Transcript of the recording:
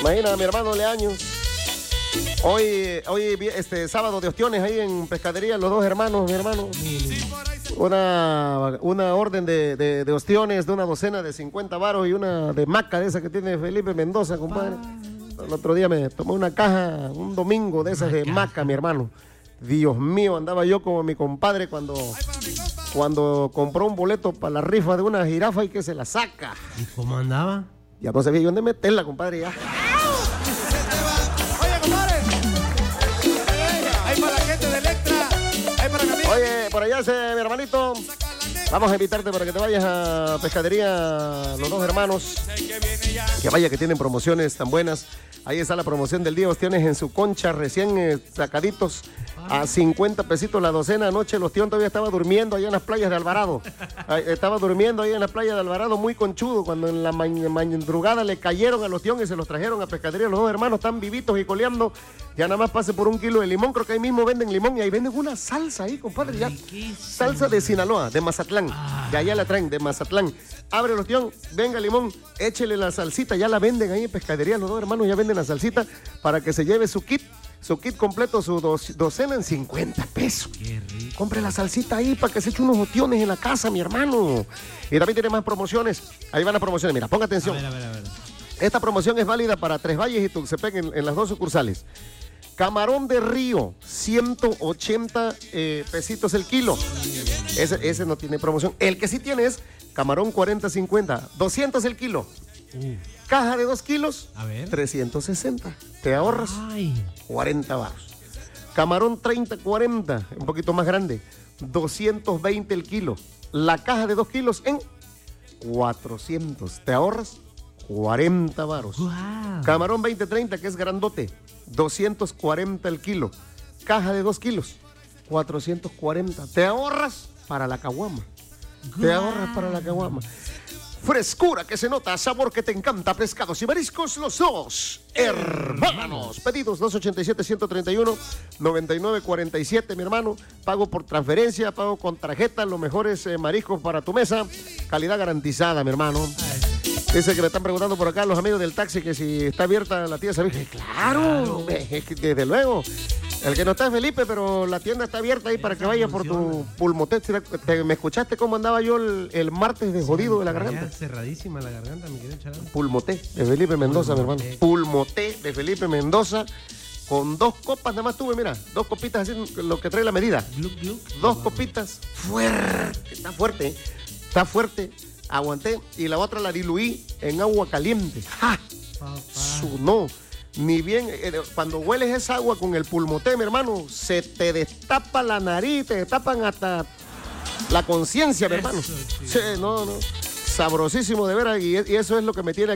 Imagina a mi hermano Leaños. Hoy sábado de ostiones ahí en pescadería, los dos hermanos, mi hermano. Una orden de ostiones de una docena de 50 varos y una de maca de esa que tiene Felipe Mendoza, compadre. El otro día me tomé una caja, un domingo de esas de maca, mi hermano. Dios mío, andaba yo como mi compadre cuando compró un boleto para la rifa de una jirafa y que se la saca. ¿Y cómo andaba? Ya no sabía yo dónde meterla, compadre, ya. Oye, compadre. Hay para la gente de Electra. Hay para Camila. Oye, por allá mi hermanito. Vamos a invitarte para que te vayas a pescadería Los Dos Hermanos. Que vaya, que tienen promociones tan buenas. Ahí está la promoción del día. Ostiones en su concha, recién sacaditos. A 50 pesitos la docena. Anoche el ostión todavía estaba durmiendo allá en las playas de Alvarado. Estaba durmiendo ahí en la playa de Alvarado, muy conchudo. Cuando en la madrugada le cayeron al ostión y se los trajeron a pescadería. Los Dos Hermanos están vivitos y coleando. Ya nada más pase por 1 kilo de limón. Creo que ahí mismo venden limón y ahí venden una salsa ahí, compadre. Ya. Salsa de Sinaloa, de Mazatlán. De allá la traen, de Mazatlán. Abre el ostión, venga limón, échele la salsita. Ya la venden ahí en pescadería. Los Dos Hermanos ya venden la salsita para que se lleve su kit completo, su docena en 50 pesos. Qué rico. Compre la salsita ahí para que se eche unos ostiones en la casa, mi hermano. Y también tiene más promociones. Ahí van las promociones, mira, ponga atención. A ver. Esta promoción es válida para Tres Valles y Tuxtepec en las dos sucursales. Camarón de río, 180 pesitos el kilo. Ese no tiene promoción. El que sí tiene es camarón 40-50, 200 el kilo. Caja de 2 kilos, A ver. 360. Te ahorras Ay. 40 baros. Camarón 30-40, un poquito más grande, 220 el kilo. La caja de 2 kilos en 400. Te ahorras 40 varos. Wow. Camarón 20-30, que es grandote, 240 el kilo. Caja de 2 kilos, 440. Te ahorras para la caguama. Te ahorras para la caguama. Frescura que se nota, sabor que te encanta, pescados y mariscos, Los Dos Hermanos. Pedidos 287-131-9947, mi hermano. Pago por transferencia, pago con tarjeta, los mejores mariscos para tu mesa. Calidad garantizada, mi hermano. Dice que me están preguntando por acá los amigos del taxi que si está abierta la tienda. Claro, desde luego. El que no está es Felipe, pero la tienda está abierta ahí para que vayas por tu pulmoté. ¿Me escuchaste cómo andaba yo el martes de jodido de la garganta? Cerradísima la garganta, mi querido Charán. Pulmoté de Felipe Mendoza, mi hermano. Pulmoté de Felipe Mendoza. Con 2 copas nada más tuve, mira. 2 copitas así, lo que trae la medida. 2 copitas. Fuerte. Está fuerte. Aguanté. Y la otra la diluí en agua caliente. ¡Ja! No. Ni bien, cuando hueles esa agua con el pulmoté, mi hermano, se te destapa la nariz, te destapan hasta la conciencia, mi hermano. Sí, no. Sabrosísimo de veras, y eso es lo que me tiene